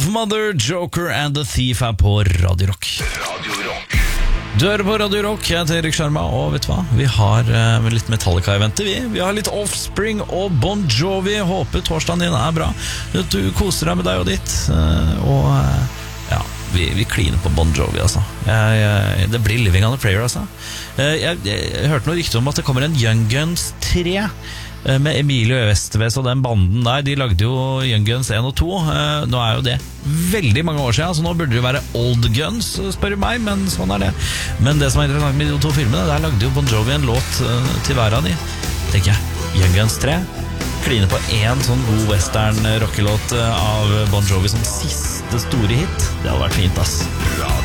Mother, Joker and the Thief er på Radio Rock. Du hører på Radio Rock, jeg heter Erik Sharma, og vet du hva? Vi har litt Metallica-eventer, vi har litt Offspring og Bon Jovi. Håper torsdagen din er bra. Du koser deg med deg og ditt. Og ja, vi kliner på Bon Jovi, altså. Det blir Living on a Prayer, altså. Jeg hørte noe rykte om at det kommer en Young Guns 3 med Emilio Estevez og den banden der. De lagde jo Young Guns 1 og 2. Nå er jo det veldig mange år siden, så nå burde det jo være Old Guns, spør du meg, men sånn er det. Men det som er interessant med de to filmene, der lagde jo Bon Jovi en låt til hver av de. Tenker jeg, Young Guns 3 kline på en sånn god western rockelåt av Bon Jovi som siste store hit. Det hadde vært fint, ass.